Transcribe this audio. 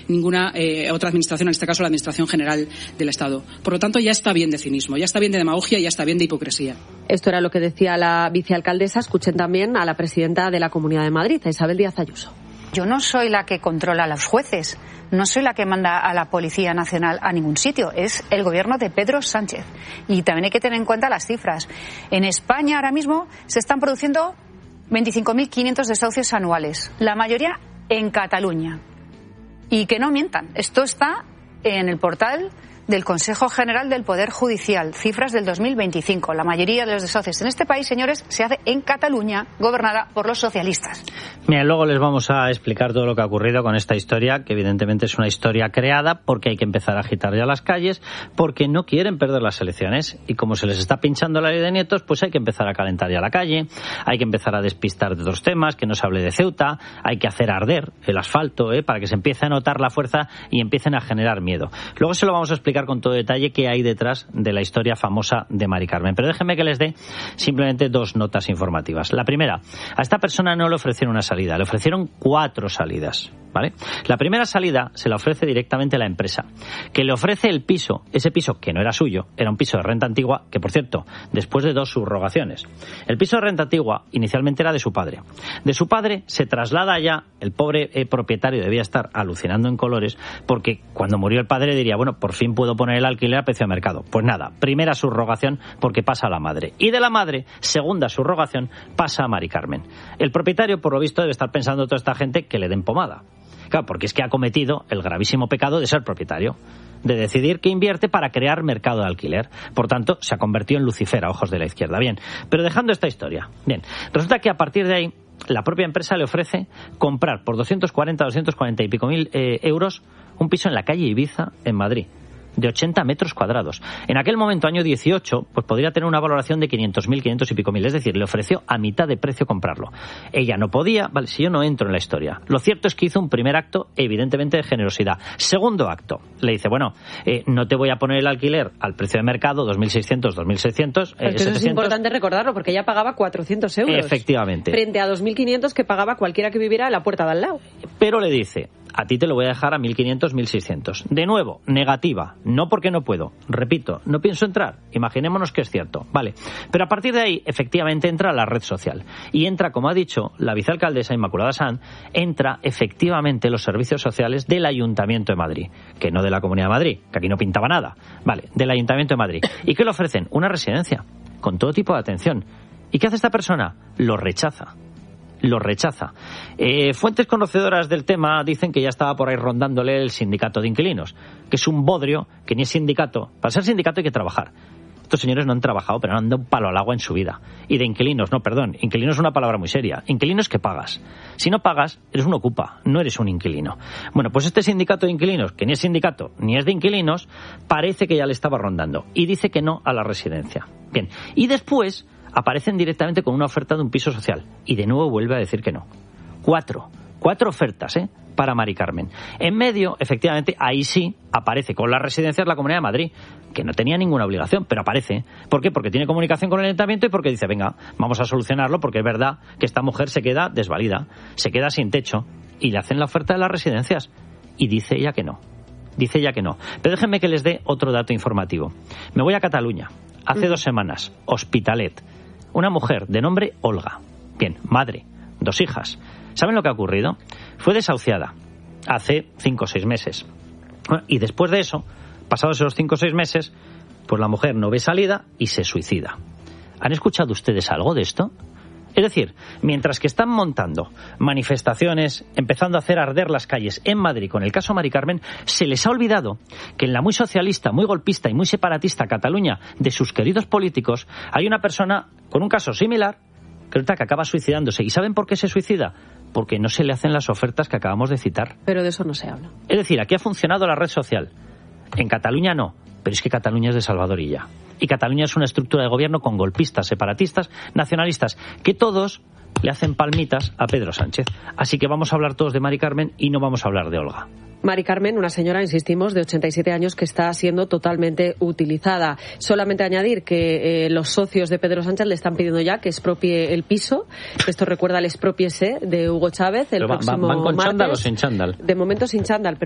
ninguna otra administración, en este caso la Administración General del Estado. Por lo tanto, ya está bien de cinismo, ya está bien de demagogia y ya está bien de hipocresía. Esto era lo que decía la vicealcaldesa. Escuchen también a la presidenta de la Comunidad de Madrid, a Isabel Díaz Ayuso. Yo no soy la que controla a los jueces, no soy la que manda a la Policía Nacional a ningún sitio, es el gobierno de Pedro Sánchez. Y también hay que tener en cuenta las cifras. En España ahora mismo se están produciendo 25.500 desahucios anuales, la mayoría en Cataluña. Y que no mientan, esto está en el portal del Consejo General del Poder Judicial, cifras del 2025. La mayoría de los desahucios en este país, señores, se hace en Cataluña, gobernada por los socialistas. Mira, luego les vamos a explicar todo lo que ha ocurrido con esta historia, que evidentemente es una historia creada porque hay que empezar a agitar ya las calles, porque no quieren perder las elecciones. Y como se les está pinchando la ley de nietos, pues hay que empezar a calentar ya la calle, hay que empezar a despistar de otros temas, que no se hable de Ceuta, hay que hacer arder el asfalto, para que se empiece a notar la fuerza y empiecen a generar miedo. Luego se lo vamos a explicar con todo detalle qué hay detrás de la historia famosa de Mari Carmen. Pero déjenme que les dé simplemente dos notas informativas. La primera, a esta persona no le ofrecieron una salida, le ofrecieron 4 salidas, ¿vale? La primera salida se la ofrece directamente la empresa, que le ofrece el piso, ese piso que no era suyo, era un piso de renta antigua, que por cierto, después de 2 subrogaciones. El piso de renta antigua inicialmente era de su padre. De su padre se traslada allá, el pobre propietario debía estar alucinando en colores, porque cuando murió el padre diría, bueno, por fin puedo poner el alquiler a precio de mercado. Pues nada, primera subrogación porque pasa a la madre. Y de la madre, segunda subrogación, pasa a Mari Carmen. El propietario, por lo visto, debe estar pensando toda esta gente que le den pomada. Claro, porque es que ha cometido el gravísimo pecado de ser propietario, de decidir que invierte para crear mercado de alquiler. Por tanto, se ha convertido en Lucifer a ojos de la izquierda. Bien, pero dejando esta historia. Bien, resulta que a partir de ahí, la propia empresa le ofrece comprar por 240 y pico mil euros un piso en la calle Ibiza, en Madrid, de 80 metros cuadrados. En aquel momento, año 18, pues podría tener una valoración de 500.000, 500 y pico mil. Es decir, le ofreció a mitad de precio comprarlo. Ella no podía, vale, si yo no entro en la historia. Lo cierto es que hizo un primer acto, evidentemente, de generosidad. Segundo acto, le dice, bueno, no te voy a poner el alquiler al precio de mercado, 2.600, 2.600, eso es importante recordarlo, porque ella pagaba 400 euros. Efectivamente. Frente a 2.500 que pagaba cualquiera que viviera a la puerta de al lado. Pero le dice, a ti te lo voy a dejar a 1.500, 1.600. De nuevo, negativa. No porque no puedo. Repito, no pienso entrar. Imaginémonos que es cierto. Vale. Pero a partir de ahí, efectivamente, entra la red social. Y entra, como ha dicho la vicealcaldesa Inmaculada Sanz, entra efectivamente los servicios sociales del Ayuntamiento de Madrid. Que no de la Comunidad de Madrid, que aquí no pintaba nada. Vale, del Ayuntamiento de Madrid. ¿Y qué le ofrecen? Una residencia, con todo tipo de atención. ¿Y qué hace esta persona? Lo rechaza. Fuentes conocedoras del tema dicen que ya estaba por ahí rondándole el sindicato de inquilinos, que es un bodrio, que ni es sindicato. Para ser sindicato hay que trabajar. Estos señores no han trabajado, pero no han dado un palo al agua en su vida. Y de inquilinos, no, perdón, inquilino es una palabra muy seria. Inquilino es que pagas. Si no pagas, eres un ocupa, no eres un inquilino. Bueno, pues este sindicato de inquilinos, que ni es sindicato ni es de inquilinos, parece que ya le estaba rondando. Y dice que no a la residencia. Bien, y después aparecen directamente con una oferta de un piso social. Y de nuevo vuelve a decir que no. 4 ofertas, para Mari Carmen. En medio, efectivamente, ahí sí aparece con las residencias la Comunidad de Madrid, que no tenía ninguna obligación, pero aparece. ¿Por qué? Porque tiene comunicación con el Ayuntamiento y porque dice, venga, vamos a solucionarlo, porque es verdad que esta mujer se queda desvalida, se queda sin techo, y le hacen la oferta de las residencias. Y dice ella que no. Pero déjenme que les dé otro dato informativo. Me voy a Cataluña. Hace 2 semanas, Hospitalet. Una mujer de nombre Olga. Bien, madre, 2 hijas. ¿Saben lo que ha ocurrido? Fue desahuciada hace 5 o 6 meses. Y después de eso, pasados esos 5 o 6 meses, pues la mujer no ve salida y se suicida. ¿Han escuchado ustedes algo de esto? Es decir, mientras que están montando manifestaciones, empezando a hacer arder las calles en Madrid con el caso Mari Carmen, se les ha olvidado que en la muy socialista, muy golpista y muy separatista Cataluña de sus queridos políticos hay una persona con un caso similar que acaba suicidándose. ¿Y saben por qué se suicida? Porque no se le hacen las ofertas que acabamos de citar. Pero de eso no se habla. Es decir, aquí ha funcionado la red social. En Cataluña no, pero es que Cataluña es de Salvador Illa. Y Cataluña es una estructura de gobierno con golpistas, separatistas, nacionalistas, que todos le hacen palmitas a Pedro Sánchez. Así que vamos a hablar todos de Mari Carmen y no vamos a hablar de Olga. Mari Carmen, una señora, insistimos, de 87 años que está siendo totalmente utilizada. Solamente añadir que los socios de Pedro Sánchez le están pidiendo ya que expropie el piso. Esto recuerda al expropiese de Hugo Chávez el próximo ¿Van con martes. chándal o sin chándal? De momento sin chándal, pero